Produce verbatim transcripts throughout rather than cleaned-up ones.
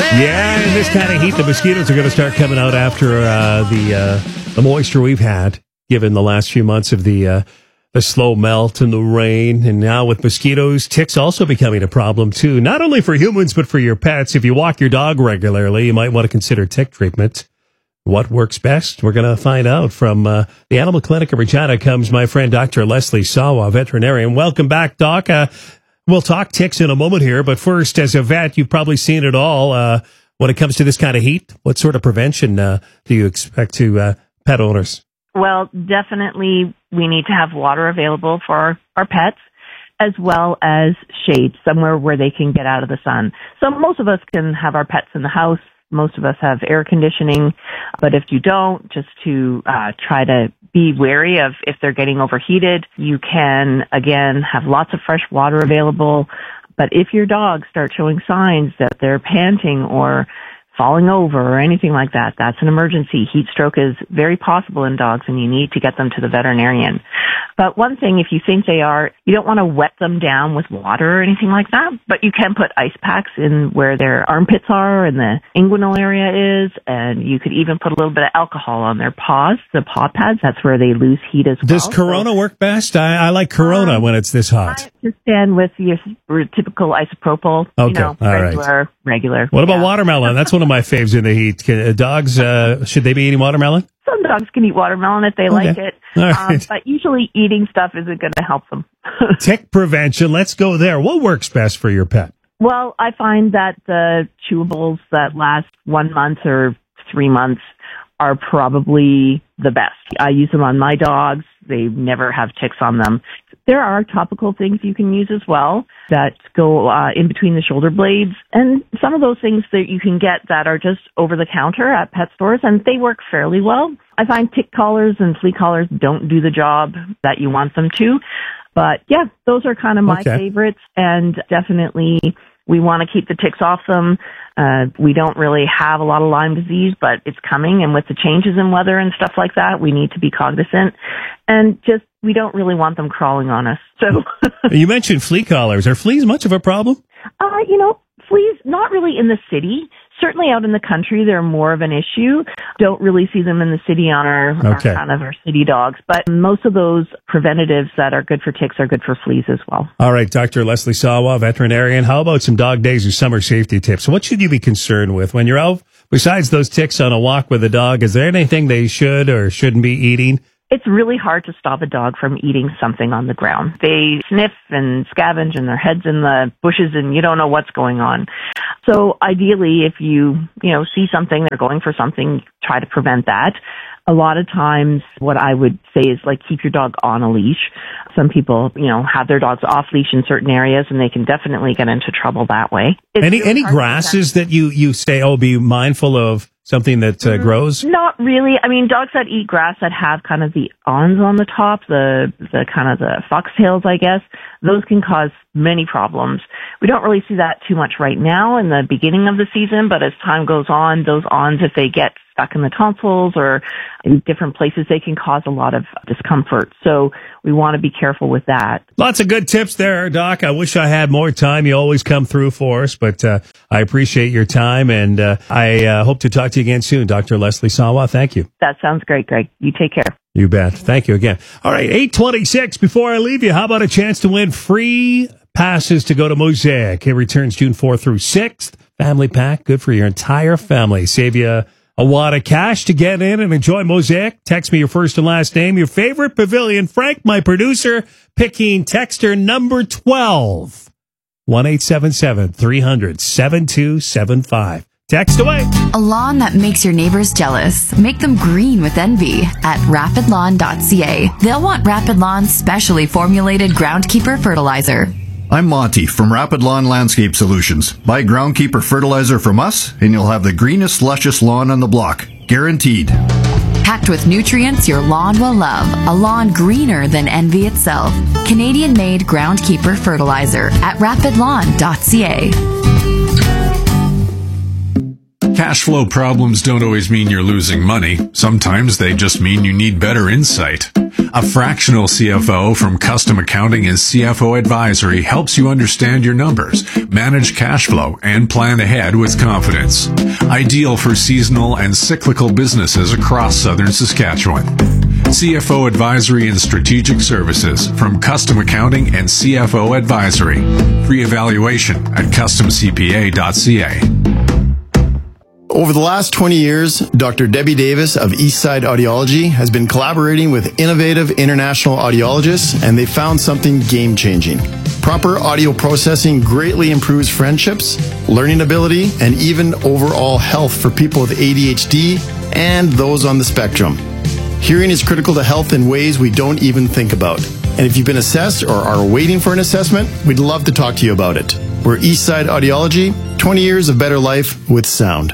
Yeah, in this kind of heat, the mosquitoes are going to start coming out after uh, the uh, the moisture we've had, given the last few months of the uh, the slow melt and the rain. And now with mosquitoes, ticks also becoming a problem too, not only for humans, but for your pets. If you walk your dog regularly, you might want to consider tick treatment. What works best? We're going to find out. From uh, the Animal Clinic of Regina comes my friend Doctor Leslie Sawa, veterinarian. Welcome back, Doc. Uh, we'll talk ticks in a moment here, but first, as a vet, you've probably seen it all. Uh, when it comes to this kind of heat, what sort of prevention uh, do you expect to uh, pet owners? Well, definitely we need to have water available for our, our pets, as well as shade, somewhere where they can get out of the sun. So most of us can have our pets in the house. Most of us have air conditioning, but if you don't, just to uh, try to be wary of if they're getting overheated. You can, again, have lots of fresh water available, but if your dogs start showing signs that they're panting or falling over or anything like that, that's an emergency. Heat stroke is very possible in dogs, and you need to get them to the veterinarian. But one thing, if you think they are, you don't want to wet them down with water or anything like that, but you can put ice packs in where their armpits are and the inguinal area is, and you could even put a little bit of alcohol on their paws, the paw pads. That's where they lose heat as well. Does Corona so, work best? I, I like Corona um, when it's this hot. I understand with your typical isopropyl, okay. you know, All regular, right. regular. What about yeah. watermelon? That's one of my faves in the heat. Can, uh, dogs, uh, should they be eating watermelon? Some dogs can eat watermelon if they okay. like it, right. um, but usually eating stuff isn't going to help them. Tick prevention, let's go there. What works best for your pet? Well, I find that the chewables that last one month or three months are probably the best. I use them on my dogs. They never have ticks on them. There are topical things you can use as well that go uh, in between the shoulder blades. And some of those things that you can get that are just over the counter at pet stores, and they work fairly well. I find tick collars and flea collars don't do the job that you want them to. But yeah, those are kind of my okay. favorites, and definitely we want to keep the ticks off them. Uh, we don't really have a lot of Lyme disease, but it's coming, and with the changes in weather and stuff like that, we need to be cognizant. And just, we don't really want them crawling on us. So you mentioned flea collars. Are fleas much of a problem? Uh, you know, fleas, not really in the city. Certainly out in the country, they're more of an issue. Don't really see them in the city on our, okay. our kind of our city dogs. But most of those preventatives that are good for ticks are good for fleas as well. All right, Doctor Leslie Sawa, veterinarian. How about some dog days or summer safety tips? What should you be concerned with when you're out? Besides those ticks on a walk with a dog, is there anything they should or shouldn't be eating? It's really hard to stop a dog from eating something on the ground. They sniff and scavenge and their head's in the bushes and you don't know what's going on. So ideally, if you, you know, see something, they're going for something, try to prevent that. A lot of times what I would say is like keep your dog on a leash. Some people, you know, have their dogs off leash in certain areas and they can definitely get into trouble that way. It's any really any grasses that you, you say, oh, be mindful of something that uh, grows? Not really. I mean, dogs that eat grass that have kind of the awns on the top, the the kind of the foxtails, I guess, those can cause many problems. We don't really see that too much right now in the beginning of the season, but as time goes on, those awns, if they get stuck in the tonsils or in different places, they can cause a lot of discomfort. So we want to be careful with that. Lots of good tips there, Doc. I wish I had more time. You always come through for us, but uh, I appreciate your time, and uh, I uh, hope to talk to you again soon. Doctor Leslie Sawa, thank you. That sounds great, Greg. You take care. You bet. Thank you again. All right, eight twenty-six. Before I leave you, how about a chance to win free passes to go to Mosaic? It returns June fourth through sixth. Family pack, good for your entire family. Save you a wad of cash to get in and enjoy Mosaic. Text me your first and last name, your favorite pavilion. Frank, my producer, picking texter number twelve. one eight seven seven, three hundred, seven two seven five. Text away. A lawn that makes your neighbors jealous. Make them green with envy at rapid lawn dot c a. They'll want Rapid Lawn's specially formulated Groundkeeper fertilizer. I'm Monty from Rapid Lawn Landscape Solutions. Buy Groundkeeper fertilizer from us, and you'll have the greenest, luscious lawn on the block. Guaranteed. Packed with nutrients your lawn will love. A lawn greener than envy itself. Canadian-made Groundkeeper fertilizer at rapid lawn dot c a. Cash flow problems don't always mean you're losing money. Sometimes they just mean you need better insight. A fractional C F O from Custom Accounting and C F O Advisory helps you understand your numbers, manage cash flow, and plan ahead with confidence. Ideal for seasonal and cyclical businesses across southern Saskatchewan. C F O Advisory and Strategic Services from Custom Accounting and C F O Advisory. Free evaluation at custom c p a dot c a. Over the last twenty years, Doctor Debbie Davis of Eastside Audiology has been collaborating with innovative international audiologists, and they found something game-changing. Proper audio processing greatly improves friendships, learning ability, and even overall health for people with A D H D and those on the spectrum. Hearing is critical to health in ways we don't even think about. And if you've been assessed or are waiting for an assessment, we'd love to talk to you about it. We're Eastside Audiology, twenty years of better life with sound.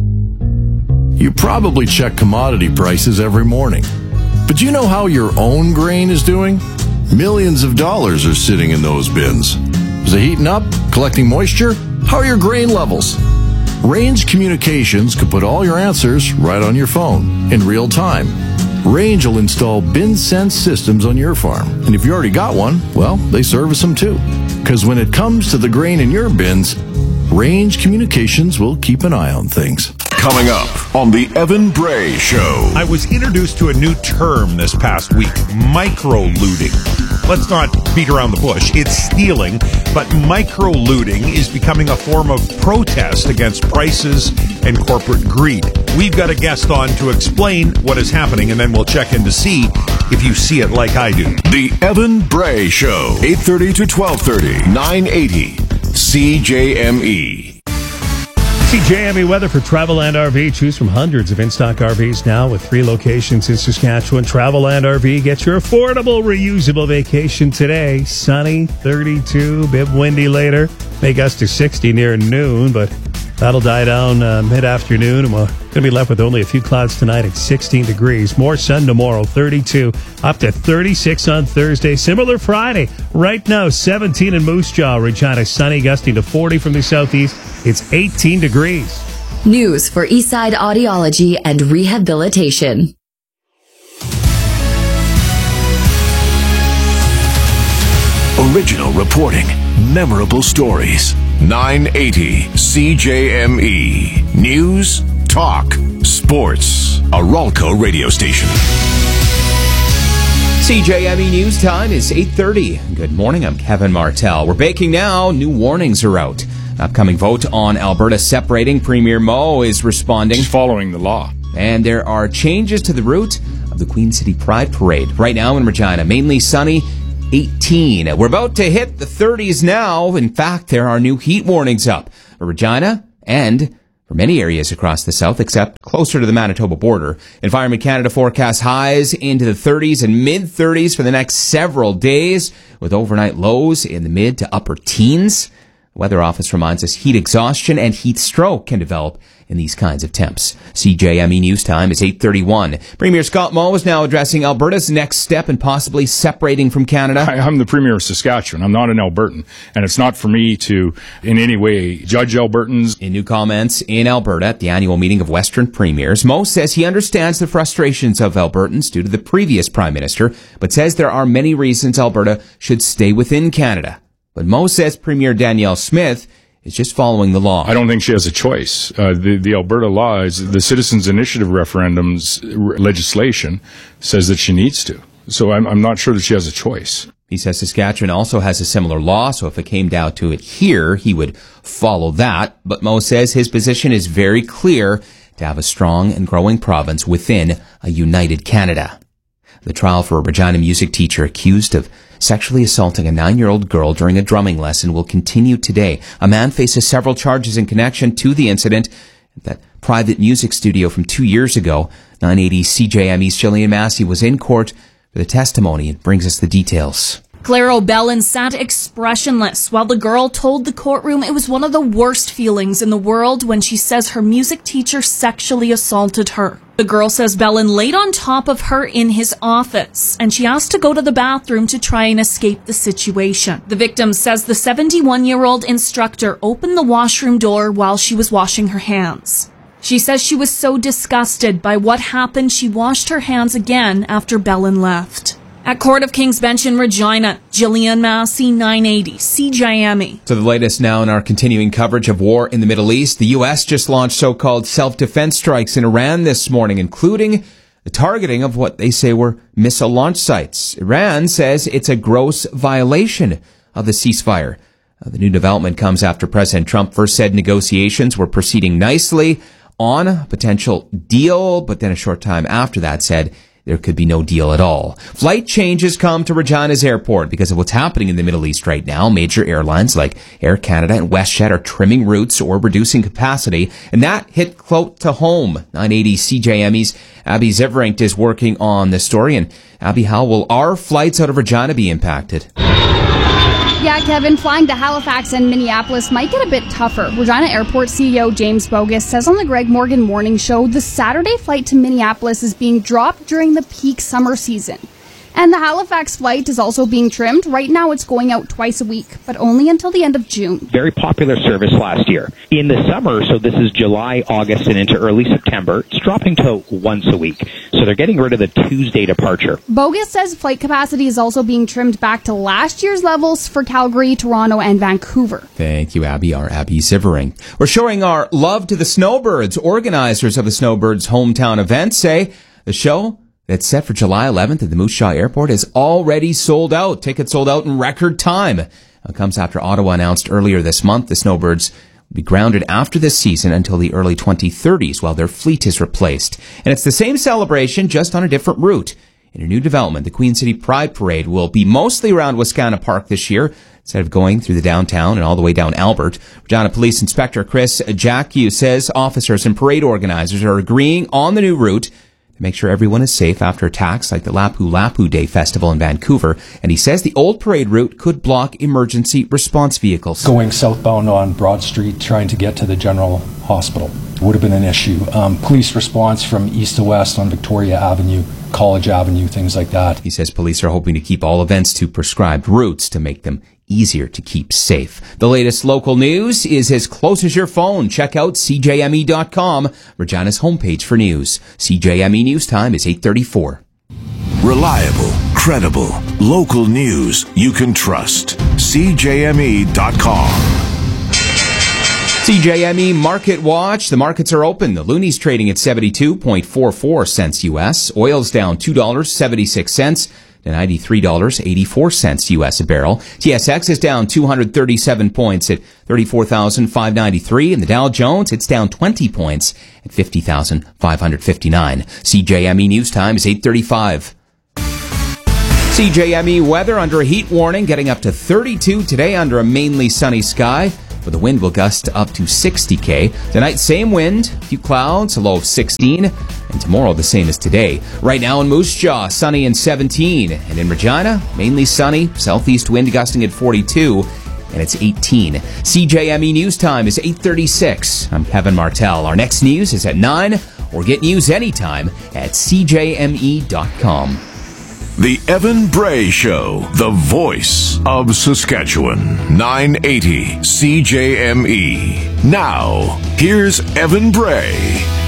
You probably check commodity prices every morning. But do you know how your own grain is doing? Millions of dollars are sitting in those bins. Is it heating up? Collecting moisture? How are your grain levels? Range Communications could put all your answers right on your phone in real time. Range will install bin sense systems on your farm. And if you already got one, well, they service them too. Because when it comes to the grain in your bins, Range Communications will keep an eye on things. Coming up on the Evan Bray Show. I was introduced to a new term this past week, micro-looting. Let's not beat around the bush. It's stealing, but micro-looting is becoming a form of protest against prices and corporate greed. We've got a guest on to explain what is happening, and then we'll check in to see if you see it like I do. The Evan Bray Show, eight thirty to twelve thirty, nine eighty C J M E. C J M E weather for Travelland R V. Choose from hundreds of in-stock R Vs now with three locations in Saskatchewan. Travelland R V. Get your affordable, reusable vacation today. Sunny, thirty-two, bit windy later. May gust to sixty near noon, but that'll die down uh, mid-afternoon, and we're going to be left with only a few clouds tonight at sixteen degrees. More sun tomorrow, thirty-two, up to thirty-six on Thursday. Similar Friday. Right now, seventeen in Moose Jaw, Regina. Sunny, gusting to forty from the southeast. It's eighteen degrees. News for Eastside Audiology and Rehabilitation. Original reporting, memorable stories. nine eighty C J M E. News, talk, sports. A Ralco radio station. C J M E News time is eight thirty. Good morning, I'm Kevin Martell. We're baking now. New warnings are out. Upcoming vote on Alberta separating. Premier Moe is responding. He's following the law. And there are changes to the route of the Queen City Pride Parade. Right now in Regina, mainly sunny, eighteen. We're about to hit the thirties now. In fact, there are new heat warnings up for Regina and for many areas across the south, except closer to the Manitoba border. Environment Canada forecasts highs into the thirties and mid-thirties for the next several days, with overnight lows in the mid to upper teens. The Weather Office reminds us heat exhaustion and heat stroke can develop in these kinds of temps. C J M E News time is eight thirty-one. Premier Scott Moe is now addressing Alberta's next step in possibly separating from Canada. I, I'm the Premier of Saskatchewan. I'm not an Albertan. And it's not for me to in any way judge Albertans. In new comments in Alberta at the annual meeting of Western Premiers, Moe says he understands the frustrations of Albertans due to the previous Prime Minister, but says there are many reasons Alberta should stay within Canada. But Moe says Premier Danielle Smith is just following the law. I don't think she has a choice. Uh, the, the Alberta law is the Citizens Initiative referendum's legislation says that she needs to. So I'm, I'm not sure that she has a choice. He says Saskatchewan also has a similar law, so if it came down to it here, he would follow that. But Moe says his position is very clear to have a strong and growing province within a united Canada. The trial for a Regina music teacher accused of sexually assaulting a nine-year-old girl during a drumming lesson will continue today. A man faces several charges in connection to the incident at that private music studio from two years ago. nine eighty C J M E's Jillian Massey was in court for the testimony and brings us the details. Claire O'Bellin sat expressionless while the girl told the courtroom it was one of the worst feelings in the world when she says her music teacher sexually assaulted her. The girl says Bellin laid on top of her in his office, and she asked to go to the bathroom to try and escape the situation. The victim says the seventy-one-year-old instructor opened the washroom door while she was washing her hands. She says she was so disgusted by what happened, she washed her hands again after Bellin left. At Court of King's Bench in Regina, Jillian Massey, nine eighty C J M E. So the latest now in our continuing coverage of war in the Middle East. The U S just launched so-called self-defense strikes in Iran this morning, including the targeting of what they say were missile launch sites. Iran says it's a gross violation of the ceasefire. Uh, the new development comes after President Trump first said negotiations were proceeding nicely on a potential deal, but then a short time after that said there could be no deal at all. Flight changes come to Regina's airport because of what's happening in the Middle East right now. Major airlines like Air Canada and WestJet are trimming routes or reducing capacity, and that hit close to home. nine eighty C J M E's Abby Ziveringt is working on this story. And Abby, how will our flights out of Regina be impacted? Yeah, Kevin, flying to Halifax and Minneapolis might get a bit tougher. Regina Airport C E O James Bogus says on the Greg Morgan Morning Show the Saturday flight to Minneapolis is being dropped during the peak summer season. And the Halifax flight is also being trimmed. Right now it's going out twice a week, but only until the end of June. Very popular service last year. In the summer, so this is July, August, and into early September, it's dropping to once a week. So they're getting rid of the Tuesday departure. Bogus says flight capacity is also being trimmed back to last year's levels for Calgary, Toronto, and Vancouver. Thank you, Abby. Our Abby Zivering. We're showing our love to the Snowbirds. Organizers of the Snowbirds hometown event say the show that's set for July eleventh at the Moose Jaw Airport is already sold out. Tickets sold out in record time. It comes after Ottawa announced earlier this month the Snowbirds will be grounded after this season until the early twenty thirties while their fleet is replaced. And it's the same celebration, just on a different route. In a new development, the Queen City Pride Parade will be mostly around Wascana Park this year, instead of going through the downtown and all the way down Albert. Regina Police Inspector Chris Jacques says officers and parade organizers are agreeing on the new route to make sure everyone is safe after attacks like the Lapu Lapu Day Festival in Vancouver. And he says the old parade route could block emergency response vehicles. Going southbound on Broad Street, trying to get to the General Hospital would have been an issue. Um, police response from east to west on Victoria Avenue, College Avenue, things like that. He says police are hoping to keep all events to prescribed routes to make them easier to keep safe. The latest local news is as close as your phone. Check out C J M E dot com, Regina's homepage for news. C J M E News Time is eight thirty-four. Reliable, credible, local news you can trust. C J M E dot com. C J M E Market Watch. The markets are open. The Looney's trading at seventy-two point four four cents U S. Oil's down two dollars and seventy-six cents. To ninety-three dollars and eighty-four cents U S a barrel. T S X is down two hundred thirty-seven points at thirty-four thousand five hundred ninety-three. And the Dow Jones, it's down twenty points at fifty thousand five hundred fifty-nine. C J M E News Time is eight thirty-five. C J M E weather under a heat warning, getting up to thirty-two today under a mainly sunny sky. But the wind will gust up to sixty K. Tonight, same wind, a few clouds, a low of sixteen. And tomorrow, the same as today. Right now in Moose Jaw, sunny and seventeen. And in Regina, mainly sunny, southeast wind gusting at forty-two. And it's eighteen. C J M E News Time is eight thirty-six. I'm Kevin Martell. Our next news is at nine, or get news anytime at C J M E dot com. The Evan Bray Show, the voice of Saskatchewan. nine eighty C J M E. Now, here's Evan Bray.